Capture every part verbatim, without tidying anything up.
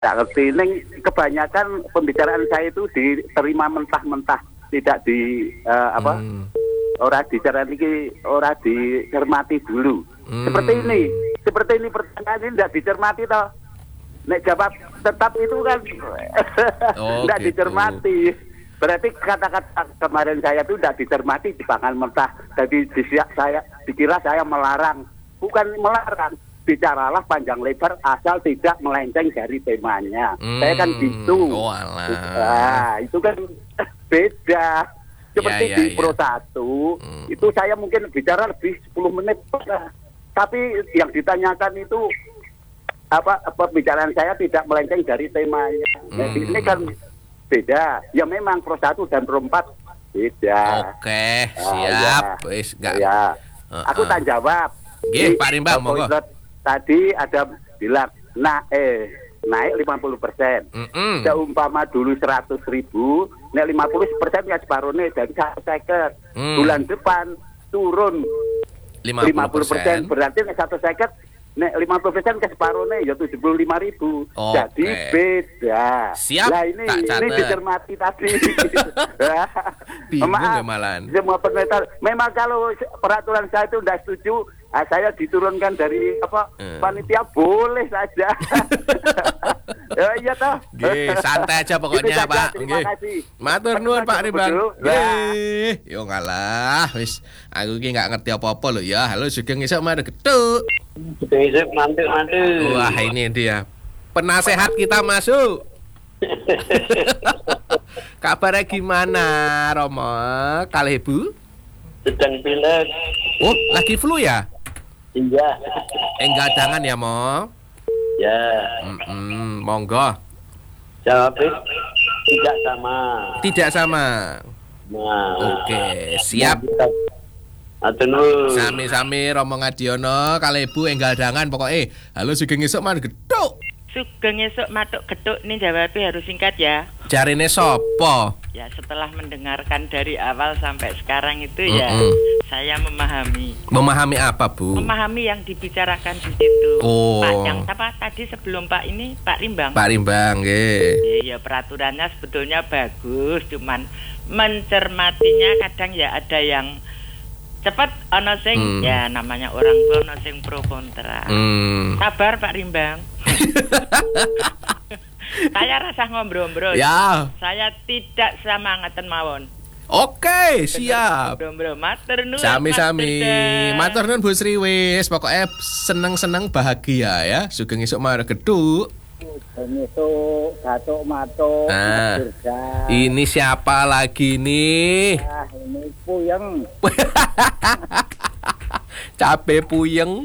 Tak ngerti, neng kebanyakan pembicaraan saya itu diterima mentah-mentah, tidak di uh, apa? Hmm. Ora dicermati, ora dicermati dulu. Hmm. Seperti ini, seperti ini pertanyaan ini tidak dicermati toh. Nek jawab tetap itu kan oh, tidak gitu. dicermati. Berarti kata-kata kemarin saya itu tidak dicermati, dipangan mentah. Jadi disiap saya dikira saya melarang, bukan melarang. Bicaralah panjang lebar asal tidak melenceng dari temanya. Hmm. Saya kan gitu. Oh, alah. Nah, itu kan beda. Seperti ya, ya, di ya. Pro satu, hmm. itu saya mungkin bicara lebih sepuluh menit. Tapi yang ditanyakan itu apa pembicaraan saya tidak melenceng dari temanya. Hmm. Jadi ini kan beda. Ya memang Pro satu dan Pro empat beda. Oke, nah, siap. Ya. Wis, gak. Ya. Uh-uh. Aku tak jawab. Nggih, Pak Rimbang, monggo. Tadi ada bilang nah eh naik lima puluh persen. Mm-mm. Seumpama dulu seratus ribu, naik lima puluh persen ya separuhnya dari satu seket. Mm. Bulan depan turun lima puluh persen, berarti naik satu seket, naik lima puluh persen ke separuhnya ya tujuh puluh lima ribu. Okay. Jadi beda. Siap. Nah ini ini dicermati tadi. Bingung Maaf, ya malan. Semua penelitian. Memang kalau peraturan saya itu tidak setuju, ah, saya diturunkan dari apa hmm. panitia boleh saja. Ya iya toh. Nggih, santai aja pokoknya Pak. Terima kasih. Matur nuwun Pak Rimbang. Nggih. Yo ngalah wis aku iki enggak ngerti apa-apa lho ya. Halo Sugeng esuk mari geduk. Sugeng esuk mantuk-mantuk. Wah, ini dia. Penasehat kita masuk. Kabarnya gimana Romo? Kalih Bu? Sedang pilek. Oh, lagi flu ya? Iya. Enggak jangan ya, Mo. Ya. Mm-mm, monggo. Jawabnya tidak sama. Tidak sama. Nah. Oke, siap. Atur. Sami-sami Romo Ngadiono kalih Bu enggal dangan pokoke. Halo Sugeng esuk mari geduk. Sugeng esuk matuk geduk nih jawabnya harus singkat ya. Jarine sopo? Ya setelah mendengarkan dari awal sampai sekarang itu Mm-mm. ya saya memahami. Memahami apa Bu? Memahami yang dibicarakan di situ. Oh. Pak yang apa tadi sebelum Pak ini Pak Rimbang. Pak Rimbang nggih. Ya peraturannya sebetulnya bagus, cuman mencermatinya kadang ya ada yang cepat ono sing hmm. ya namanya orang tua ono sing pro kontra. Hmm. Sabar Pak Rimbang. Saya rasa ngobrol-ngobrol. Ya. Saya tidak sama ngeten mawon. Oke, siap. Ngobrol-ngobrol matur nuwun. Sami-sami. Matur nuwun Bu Sri wis, pokoke seneng-seneng bahagia ya. Sugeng esuk mari geduk. Sugeng esuk gatuk matuk. Nah, ini siapa lagi nih? Ah, ini Puyeng. Cabe Puyeng.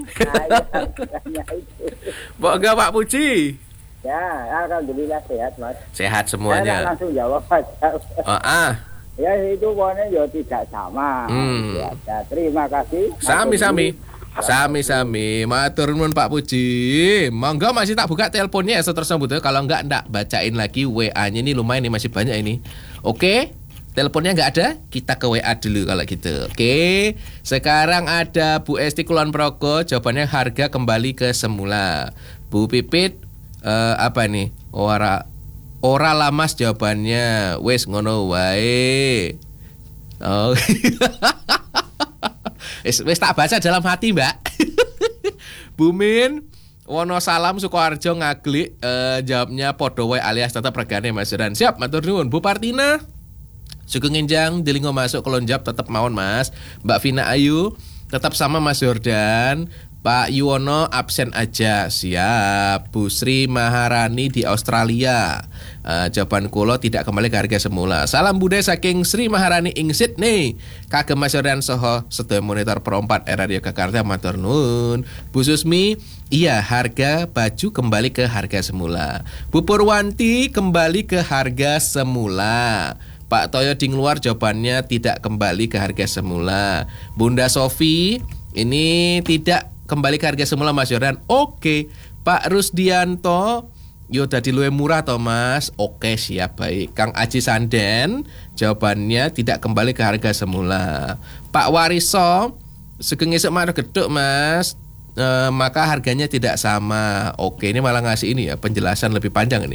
Bangga Pak Puji. Ya, alhamdulillah sehat Mas. Sehat semuanya. Saya langsung jawab aja. Oh, ah. Ya itu pokoknya ya tidak sama. Hmm. Ya, ya, terima kasih. Sami-sami. Sami-sami. Matur nuwun Pak Puji. Monggo masih tak buka teleponnya ya tersebut. Kalau enggak enggak bacain lagi W A-nya ini lumayan nih masih banyak ini. Oke. Teleponnya nggak ada, kita ke W A dulu kalau gitu. Oke, sekarang ada Bu Esti Kulon Progo, jawabannya harga kembali ke semula. Bu Pipit, uh, apa nih? Ora, ora lamas jawabannya. Wes ngono wae. Oh, wes, wes tak baca dalam hati Mbak. Bu Min, Wonosalam Sukoharjo ngaglik, uh, jawabnya podo wae alias tetap regane Mas Jodan. Siap, matur nuwun. Bu Partina. Sugeng enjang dilingo masuk kelonjap tetap mawon Mas. Mbak Vina Ayu tetap sama Mas Jordan. Pak Yuwono absen aja. Siap. Bu Sri Maharani di Australia. Uh, jawaban kulo tidak kembali ke harga semula. Salam budaya saking Sri Maharani ing Sydney. Kagem Mas Jordan soho sedaya monitor perempat Radio Jakarta matur nuwun. Bu Susmi, iya harga baju kembali ke harga semula. Bu Purwanti kembali ke harga semula. Pak Toyo di luar jawabannya tidak kembali ke harga semula. Bunda Sofi ini tidak kembali ke harga semula Mas Jordan. Oke. Pak Rusdianto yo dadi luwih murah toh Mas. Oke siap baik. Kang Aji Sanden jawabannya tidak kembali ke harga semula. Pak Wariso Sugeng esuk mari geduk Mas. e, maka harganya tidak sama. Oke, ini malah ngasih ini ya penjelasan lebih panjang ini.